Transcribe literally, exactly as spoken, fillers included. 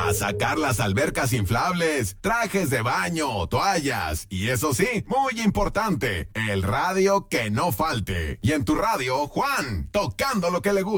a sacar las albercas inflables, trajes de baño, toallas y eso sí, muy importante, el radio que no falte. Y en tu radio, Juan, tocando lo que le gusta.